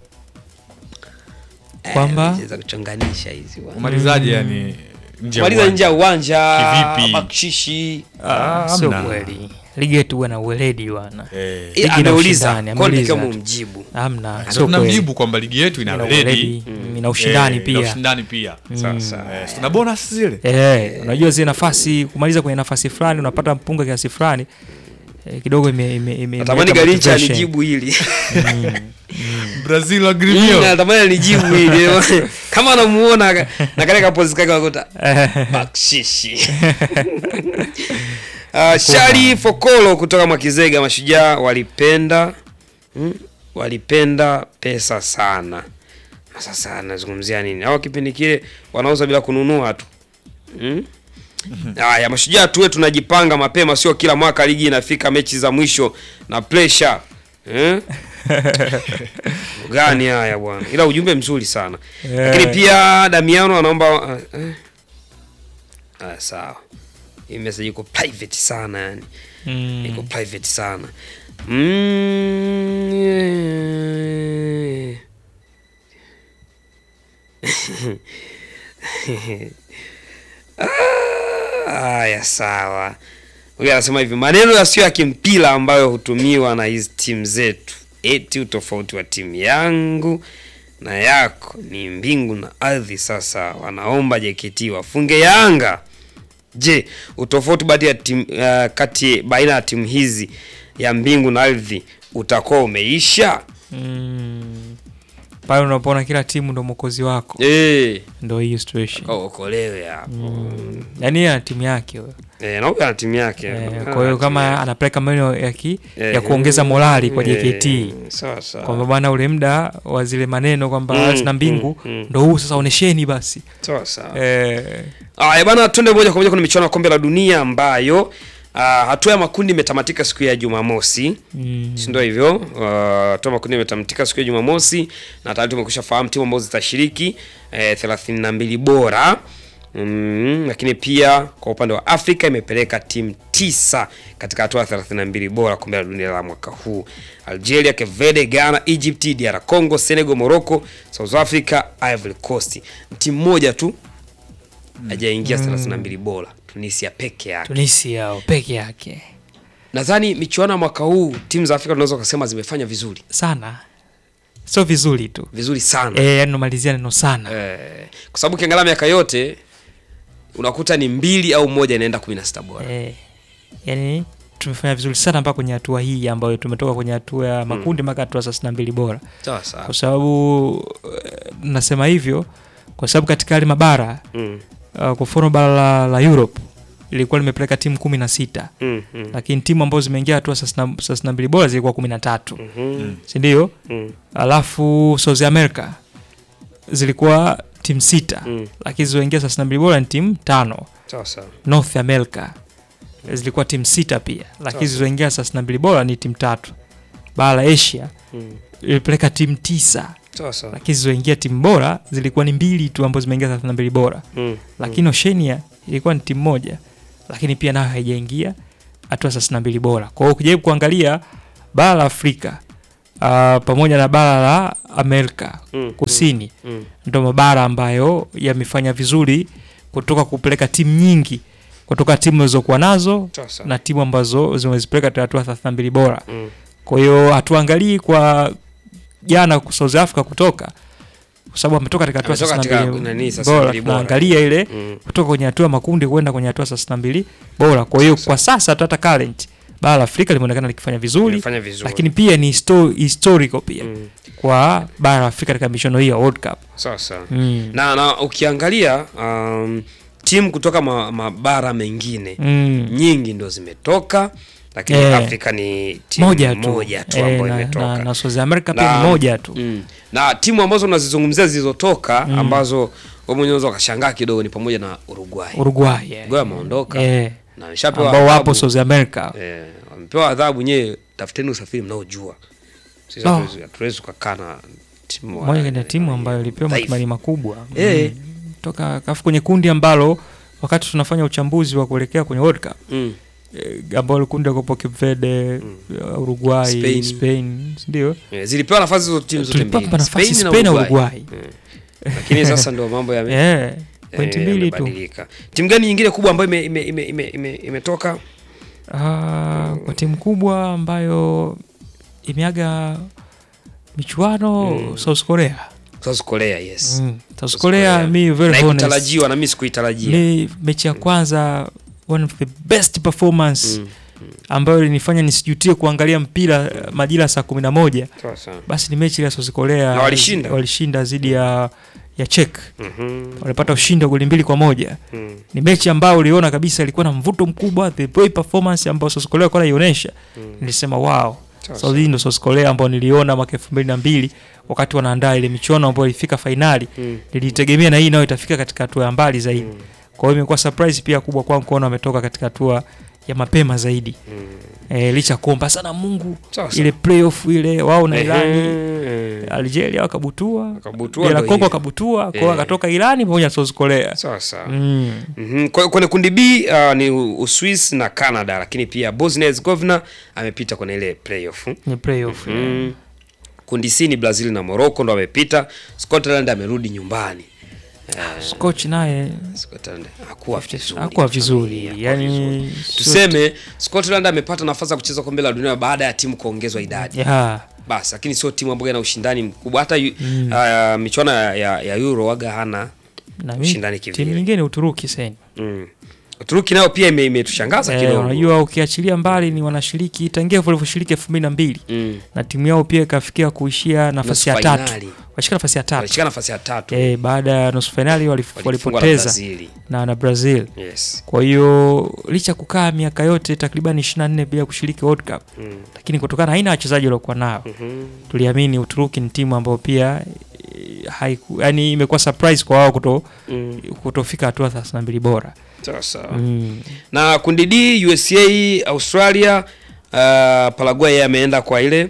Speaker 3: Kwamba
Speaker 1: anaweza kuchonganisha hizi bwana.
Speaker 2: Umalizaje yani
Speaker 1: nje ya uwanja?
Speaker 2: Kivipi?
Speaker 1: Bakshishi.
Speaker 3: Sio kweli. Ligi yetu bwana uweledi bwana.
Speaker 1: Ameuliza konde kama mjibu.
Speaker 3: Hamna.
Speaker 2: Sio mjibu kwamba ligi yetu ina weledi,
Speaker 3: ina ushindani pia.
Speaker 2: Ina ushindani pia. Sasa tuna bonus zile.
Speaker 3: Unajua zile nafasi kumaliza kwenye nafasi fulani unapata mpunga kiasi fulani. Kidogo
Speaker 1: natamani Garincha alijibu hili.
Speaker 2: Brazil Gremio.
Speaker 1: Natamani alijibu hili. Kama anamuona na kale kapozi kake wakuta bakshishi. Shari Fokolo kutoka Mwakizega, Mashujaa walipenda pesa sana. Sasa nazungumzia nini? Hao kipindi kile wanauza bila kununua tu. Haya, Mashujaa tuwe tunajipanga mapema, sio kila mwaka ligi inafika mechi za mwisho na pressure. Gani haya bwana. Ila ujumbe mzuri sana. Lakini pia Damiano anaomba sawa. Hii message iko private sana yani. Iko private sana. Haya, sawa. Huyu anasema hivi, maneno yasiyo ya kimpira ambayo hutumiwa na hizi timu zetu. Eti utofauti wa timu yangu na yako ni mbingu na ardhi. Sasa wanaomba JKT wafunge Yanga. Je, utofauti kati baina ya timu hizi ya mbingu na ardhi utakuwa umeisha?
Speaker 3: Pale unapoona kila timu ndo mwokozi wako. Ndio hiyo situation.
Speaker 1: Okolewe hapo.
Speaker 3: Yaani ana timu yake wewe.
Speaker 1: Na huyo ana timu yake.
Speaker 3: Kwa hiyo kama anapeleka maneno ya kuongeza morali kwa JKT.
Speaker 1: Sawa sawa.
Speaker 3: Kwa maana ule muda wa zile maneno kwamba zina mbingu ndio huu sasa, onesheni basi.
Speaker 1: Sawa sawa. Bwana, twende moja kwa moja kwenye michuano ya kombe la dunia ambayo hatua ya makundi imetamatika siku ya Jumamosi. Si ndio hivyo? Hatua ya makundi imetamatika siku ya Jumamosi na tayari tumekwisha fahamu timu ambazo zitashiriki 32 bora. Lakini pia kwa upande wa Afrika imepeleka timu 9 katika hatua ya 32 bora kombe la dunia la mwaka huu. Algeria, Cape Verde, Ghana, Egypt, DR Congo, Senegal, Morocco, South Africa, Ivory Coast. Timu moja tu hajaingia 32 bora, Tunisia peke yake.
Speaker 3: Tunisia peke yake.
Speaker 1: Nadhani michuano ya mwaka huu timu za Afrika tunaweza kusema zimefanya vizuri
Speaker 3: sana. Sio vizuri tu.
Speaker 1: Vizuri sana.
Speaker 3: Yani nomalizia neno sana.
Speaker 1: Kwa sababu kiangalia miaka yote unakuta ni 2 au 1 inaenda 16 bora.
Speaker 3: Yani tumefanya vizuri sana mpaka kwenye hatua hii ambayo tumetoka kwenye hatua ya makundi mpaka hatua 32 bora.
Speaker 1: Sawa sawa.
Speaker 3: Kwa sababu nasema hivyo kwa sababu katika yale mabara kwa mfano bara la Europe ilikuwa limepeleka timu 16. Lakini timu ambazo zimeingia hatua 32 bora zilikuwa 13. Si ndio? Alafu South America zilikuwa timu 6. Lakini zilizoingia 32 bora ni timu 5.
Speaker 1: Sawa.
Speaker 3: North America zilikuwa timu 6 pia. Lakini zilizoingia 32 bora ni timu 3. Bara la Asia ilipeleka timu 9.
Speaker 1: Sasa.
Speaker 3: Lakini zilizoingia timu bora zilikuwa ni 2 tu ambazo zimeingia 32 bora. Lakini Oceania ilikuwa ni timu moja, lakini pia nayo haijaingia hatua 32 bora. Kwa hiyo ukijaribu kuangalia bara la Afrika pamoja na bara la Amerika Kusini ndio mabara ambayo yamefanya vizuri kutoka kupeleka timu nyingi kutoka timu zilizokuwa nazo na timu ambazo zimezipeleka hatua 32 bora. Kwa hiyo hatuangalii kwa jana South Africa kutoka kwa sababu ametoka katika hatua 32 bora. Tunaangalia ile kutoka kwenye hatua makundi kwenda kwenye hatua 32 bora. Kwa hiyo kwa sasa hata current bara la Afrika limeonekana likifanya vizuri, lakini pia ni historical pia kwa bara la Afrika katika michuano hii ya World Cup.
Speaker 1: Sasa. Na ukiangalia timu kutoka mabara mengine nyingi ndio zimetoka, lakini Afrika ni timu moja tu ambayo imetoka.
Speaker 3: Na South America pia ni moja tu.
Speaker 1: Na timu ambazo unazizungumzia zilizotoka ambazo wewe mwenyewe unaweza ukashangaa kidogo ni pamoja na Uruguay.
Speaker 3: Uruguay
Speaker 1: ameondoka. Na ameshapewa
Speaker 3: ambao wapo South America.
Speaker 1: Wamepewa adhabu nyewe, tafuteni usafiri mnaojua. Sisi hatuwezi kukaa na timu
Speaker 3: moja ya timu ambayo ilipewa matumaini makubwa. Toka kafu kwenye kundi ambalo wakati tunafanya uchambuzi wa kuelekea kwenye World Cup. Ambao kundi kwa Cape Verde, Uruguay, Spain, ndio.
Speaker 1: Zilipewa nafasi hizo timu zote mbili.
Speaker 3: Spain na Uruguay.
Speaker 1: Lakini sasa ndio mambo
Speaker 3: pointi 2 tu.
Speaker 1: Timu gani nyingine kubwa ambayo imetoka?
Speaker 3: Kwa timu kubwa ambayo imeaga michuano South Korea,
Speaker 1: yes.
Speaker 3: South Korea mi very honest.
Speaker 1: Natarajiwa na mimi sikuitarajia.
Speaker 3: Ni mechi ya kwanza, one of the best performance ambayo ilinifanya nisijutie kuangalia mpira majira saa 11. Basi ni mechi ya South Korea.
Speaker 1: Na
Speaker 3: walishinda dhidi ya Czech. Walipata ushindi wa goli 2-1. Ni mechi ambayo uliona kabisa ilikuwa na mvuto mkubwa, the boy performance ambayo South Korea kwa ionyesha. Nilisema wow. So hii ndio South Korea ambayo niliona mwaka 2002 wakati wanaandaa ile michuano ambayo ilifika finali. Nilitegemea na hii nayo itafika katika hatua ya mbali zaidi. Kwa hiyo imekuwa surprise pia kubwa kwangu kuona wametoka katika hatua ya mapema zaidi. Licha kuomba sana Mungu ile playoff ile wao na Irani. Algeria wakabutua. Bila Kongo wakabutua, kwa akatoka Irani pamoja na South Korea.
Speaker 1: Sasa. Kwenye kundi B ni Uswisi na Canada, lakini pia Bosnia Herzegovina amepita kwenye ile playoff.
Speaker 3: Ni playoff.
Speaker 1: Kundi C ni Brazil na Morocco ndo amepita. Scotland amerudi nyumbani.
Speaker 3: Scotch naye
Speaker 1: Scotland
Speaker 3: hakuwa vizuri. Yani
Speaker 1: tuseme Scotland amepata nafasi ya kucheza kombe la dunia baada ya timu kuongezwa idadi. Basi lakini sio timu ambayo ina ushindani mkubwa hata michuano ya Euro waga hana ushindani kivile.
Speaker 3: Timu nyingine Uturuki sasa.
Speaker 1: Uturuki nao pia imetushangaza kidogo.
Speaker 3: Unajua ukiachilia mbali ni wanashiriki tangia walivyoshiriki 2002 na timu yao pia ikafikia kuishia nafasi ya 3. Walishika nafasi ya 3. Baada ya nusu finali walipoteza na Brazil.
Speaker 1: Yes.
Speaker 3: Kwa hiyo licha kukaa miaka yote takriban 24 bila kushiriki World Cup. Lakini kutokana haina wachezaji waliokuwa nao. Tuliamini Uturuki ni timu ambayo pia yani imekuwa surprise kwa wao kutofika hatua 32 bora.
Speaker 1: Sasa. Na kundi D USA, Australia, Paraguay ameenda kwa ile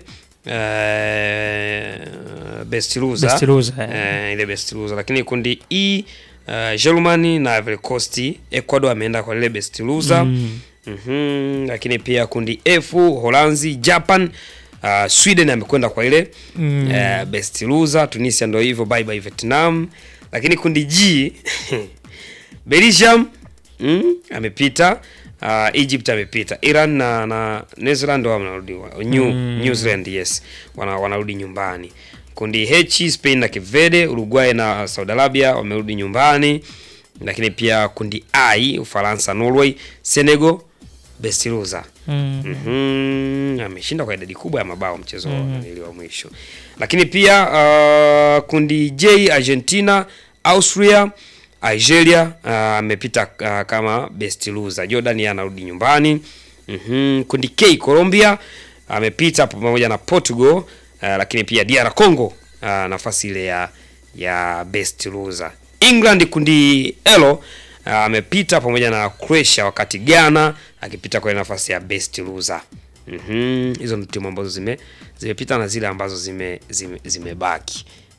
Speaker 1: best loser. Ile best loser. Lakini kundi E Germany na Ivory Coast, Ecuador ameenda kwa ile best loser. Lakini pia kundi F Holanzi, Japan, Sweden amekwenda kwa ile best loser. Tunisia ndio hivyo, bye bye Vietnam. Lakini kundi G Belgium amepita, Egypt amepita, Iran na New Zealand wanarudi New Zealand, yes, wanarudi nyumbani. Kundi H Spain na Cape Verde, Uruguay na Saudi Arabia wamerudi nyumbani. Lakini pia kundi I Ufaransa, Norway, Senegal best loser. Ameshinda kwa idadi kubwa ya mabao mchezo wa mwisho. Lakini pia kundi J Argentina, Austria, Algeria amepita kama best loser. Jordan anarudi nyumbani. Kundi K Colombia amepita pamoja na Portugal, lakini pia DR Congo nafasi ile ya best loser. England kundi L amepita pamoja na Croatia, wakati Ghana akipita kwa nafasi ya best loser. Hizo ni timu ambazo zimepita na zile ambazo zimebaki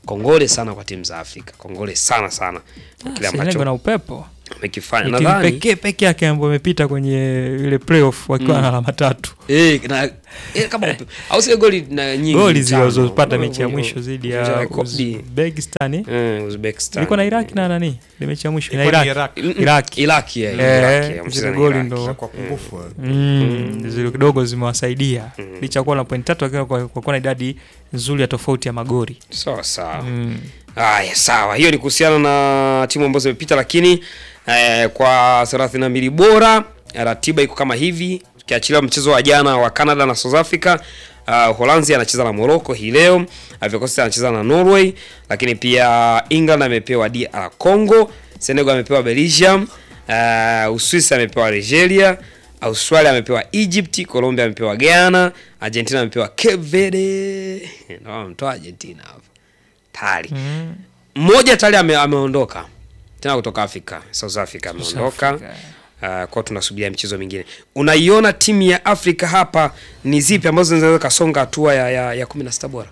Speaker 1: kongole sana kwa timu za Afrika. Kongole sana sana kwa kile ambacho
Speaker 3: na upepo
Speaker 1: amekifanya.
Speaker 3: Nadhani pekee yake ambaye amepita kwenye ile playoff wakiwa na alama 3.
Speaker 1: Na kama au sio goli na nyingi.
Speaker 3: Goli zilizopata mechi ya mwisho dhidi ya Uzbekistan.
Speaker 1: Uzbekistan.
Speaker 3: Ilikuwa na Iraq na nani? Ile mechi ya mwisho na Iraq. Mchezo goli ndo
Speaker 2: kwa pungufu.
Speaker 3: Zile kidogo zimewasaidia. Licha kuwa na point 3 kwa kuwa na idadi nzuri ya tofauti ya magoli.
Speaker 1: Sawa. Haya, sawa. Hiyo ni kuhusiana na timu ambazo zimepita, lakini kwa 32 bora ratiba iko kama hivi. Tukiachilia mchezo wa jana wa Canada na South Africa, Uholanzi anacheza na Morocco hii leo, Ivory Coast anacheza na Norway, lakini pia England amepewa DR Congo, Senegal amepewa Belgium, Uswisi amepewa Algeria, Australia amepewa Egypt, Colombia amepewa Ghana, Argentina amepewa Cape Verde. Ndio mtoa Argentina hapo. Tayari. Mmoja tayari ameondoka. Tena kutoka Afrika, South Africa ameondoka. Kwa tunasubiria mchezo mingine. Unaiona timu ya Afrika hapa ni zipi ambazo zinaweza kasonga hatua ya 16 bora?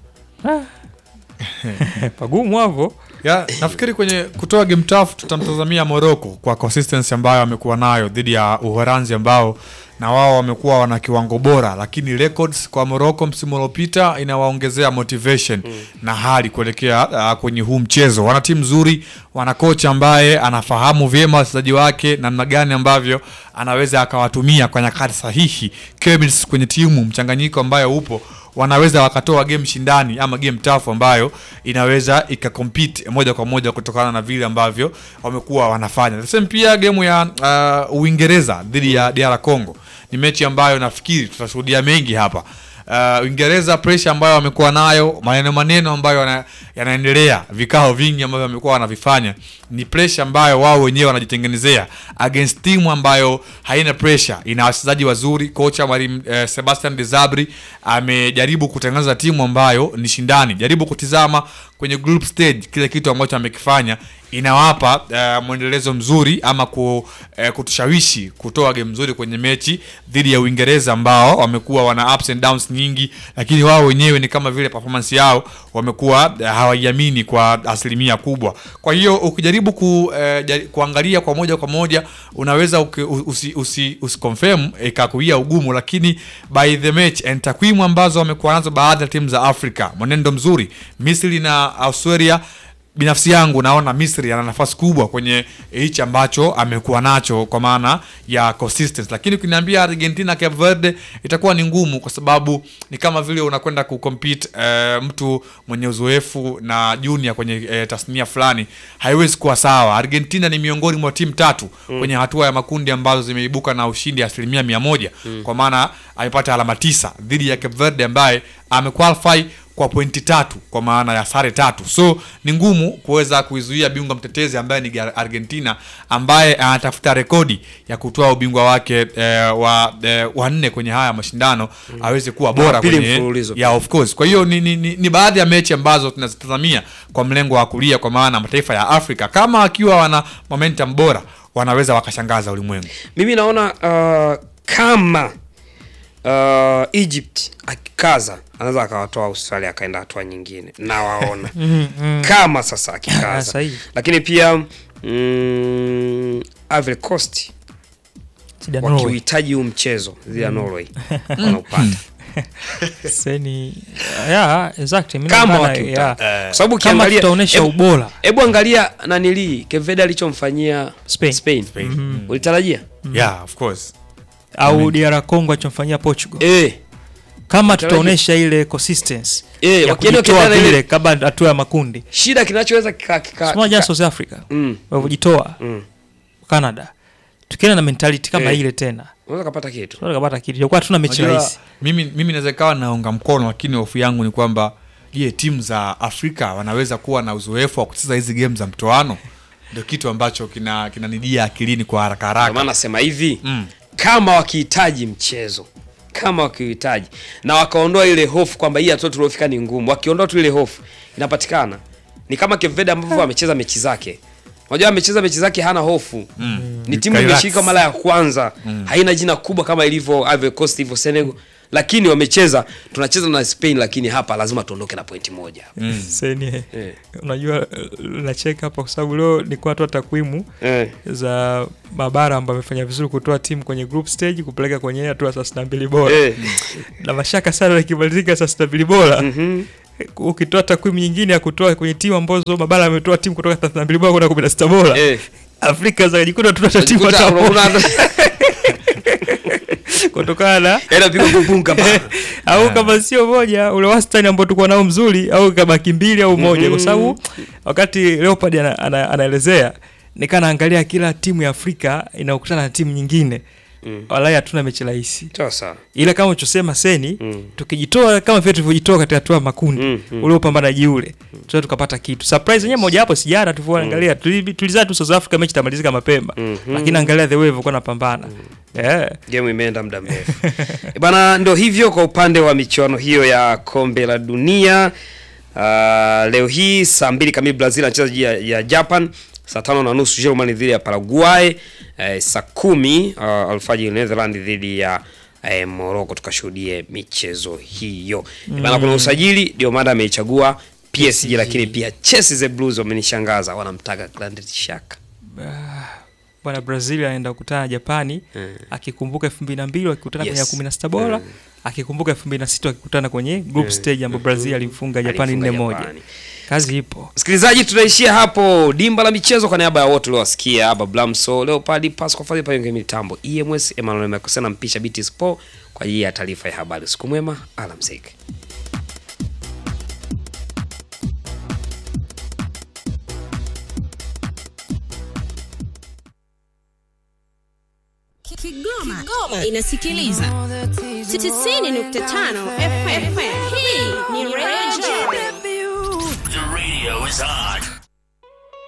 Speaker 3: Pagumu hapo.
Speaker 2: Nafikiri kwenye kutoa game tough tutamtazamia Morocco kwa consistency ambayo amekuwa nayo dhidi ya Uholanzi ambao na wao wamekuwa wana kiwango bora, lakini records kwa Morocco msimu uliopita inawaongezea motivation na hali kuelekea kwenye huu mchezo. Wana timu nzuri, wana kocha ambaye anafahamu vyema wachezaji wake namna gani ambavyo anaweza akawatumia kwa nyakati sahihi. Chemistry kwenye timu mchanganyiko ambayo upo, wanaweza wakatoa game shindani ama game tough ambayo inaweza ikacompete moja kwa moja kutokana na vile ambavyo wamekuwa wanafanya. Sasa pia game ya Uingereza dhidi ya DR Congo ni mechi ambayo nafikiri tutashuhudia mengi hapa. Uingereza pressure ambayo wamekuwa nayo, maneno ambayo yanaendelea, vikao vingi ambavyo wamekuwa wanavifanya, ni pressure ambayo wao wenyewe wanajitengenezea against timu ambayo haina pressure, ina wachezaji wazuri. Kocha Sebastian Desabre amejaribu kutengeneza timu ambayo ni shindani. Jaribu kutizama kwenye group stage kile kitu ambacho amekifanya inawapa mwendelezo mzuri ama kutushawishi kutoa game nzuri kwenye mechi dhidi ya Uingereza ambao wamekuwa wana ups and downs nyingi, lakini wao wenyewe ni kama vile performance yao wamekuwa hawaiamini kwa asilimia kubwa. Kwa hiyo ukijaribu kuangalia kwa moja unaweza usiconfirm ikakuia ugumu, lakini by the match and takwimu ambazo wamekuwa nazo baadhi ya timu za Afrika, mwenendo mzuri. Misri na Australia, binafsi yangu naona Misri ana nafasi kubwa kwenye hichi ambacho amekuwa nacho kwa maana ya consistency. Lakini ukiniambia Argentina Cape Verde itakuwa ni ngumu, kwa sababu ni kama vile unakwenda kucompete mtu mwenye uzoefu na junior kwenye tasnia fulani, haiwezi kuwa sawa. Argentina ni miongoni mwa timu 3 kwenye hatua ya makundi ambazo zimeibuka na ushindi 100%, kwa maana amepata alama 9 dhidi ya Cape Verde ambaye amequalify kwa pointi 3 kwa maana ya sare 3. So ni ngumu kuweza kuizuia bingwa mtetezi ambaye ni Argentina, ambaye anatafuta rekodi ya kutoa ubingwa wake wa 4 kwenye haya mashindano, aweze kuwa bora kwenye of course. Kwa hiyo ni baadhi ya mechi ambazo tunazitazamia kwa mlengo wa kulia, kwa maana mataifa ya Afrika kama akiwa wana momentum bora wanaweza wakashangaza ulimwengu.
Speaker 1: Mimi naona kama Egypt akikaza anaweza akawatoa Australia akaenda hatua nyingine, na waona kama sasa akikaza. Lakini pia Ivory Coast wakihitaji huu mchezo zile Norway wanaupata.
Speaker 3: Exactly.
Speaker 1: Kama wakiuta, kwa sababu kiangalia
Speaker 3: tutaonesha ubora.
Speaker 1: Hebu angalia nanili Cape Verde alichomfanyia Spain. Ulitarajia?
Speaker 2: Yeah, of course.
Speaker 3: Au DR Congo alichomfanyia Portugal. Kama tutaonesha ile consistency ya kujitoa vile kabla hatua ya makundi.
Speaker 1: Shida kinachoweza
Speaker 3: kama South Africa wajitoa Canada, tukienda na mentality kama ile tena
Speaker 1: unaweza kupata kitu.
Speaker 3: Kwa tuna mechi rahisi.
Speaker 2: Mimi naweza kawa naunga mkono, lakini hofu yangu ni kwamba timu za Afrika wanaweza kuwa na uzoefu wa kucheza hizi game za mtoano. Ndio kitu ambacho kinanijia akilini kwa haraka.
Speaker 1: Kwa maana nasema hivi, kama wakihitaji mchezo, kama wakihitaji na wakaondoa ile hofu kwamba hii hatua tuliofika ni ngumu, wakiondoa tu ile hofu inapatikana. Ni kama Cape Verde ambavyo amecheza mechi zake. Unajua amecheza mechi zake hana hofu. Ni timu imeshika mara ya kwanza. Haina jina kubwa kama ilivyo Ivory Coast, ilivyo Senegal. lakini wamecheza, tunacheza na Spain lakini hapa lazima tuondoke na pointi moja.
Speaker 3: Seni unajua na check hapa kwa sababu leo ni kwa watu takwimu za mabara ambao wamefanya vizuri kutoa timu kwenye group stage kupeleka kwenye hatua 32 bora. Na mashaka sana ikimalizika 32 bora. Ukitoa takwimu nyingine ya kutoa kwenye timu ambazo mabara wametoa timu kutoka 32 bora kwenda 16 bora. Afrika za jikuta tunatoa timu kutokana
Speaker 1: era pigo kubunga bana
Speaker 3: au kama sio moja ule wastani ambao tulikuwa nao mzuri au kama kimbili au moja kwa sababu wakati Leopard anaelezea nikana angalia kila timu ya Afrika inakutana na timu nyingine wala hatuna mechi rahisi.
Speaker 1: Sasa
Speaker 3: ila kama uchosema Seni tukijitoa kama vile tulivyojitoa katika hatua makundi ule upambanaji ule tunaweza tukapata kitu surprise yenyewe moja hapo sijara tuliangalia tulizaa tu South Africa mechi tamalizika mapema lakini angalia the way walikuwa napambana
Speaker 1: game imeenda muda mrefu bana. Ndio hivyo kwa upande wa michuano hiyo ya kombe la dunia. Leo hii saa 2 kamili Brazil anacheza ya Japan, saa 5:30 Germany dhidi ya Paraguay, saa 10 alfajiri Netherlands dhidi ya Morocco. Tukashuhudie michezo hiyo bana. Kuna usajili ndio mada ameichagua PSG lakini pia Chelsea the Blues wamenishangaza, wanamtaka Granit Xhaka.
Speaker 3: Bwana Brazil anaenda kukutana Japani akikumbuka 2002 akikutana kwenye 16 bora akikumbuka 2006 akikutana kwenye group stage ambapo Brazil alimfunga Japani 4-1. Kazi ipo.
Speaker 1: Msikilizaji, tunaishia hapo dimba la michezo. Kwa niaba ya wote uliowasikia hapa Blamso Leopard Pascal Fadhi pale kwenye mitambo EMS Emmanuel Mekosena mpisha BT Sport kwa ajili ya taarifa ya habari. Siku mwema, alamsiki.
Speaker 4: Kigoma inasikiliza 90.5 FM. Hii ni Radio.
Speaker 14: The radio is on.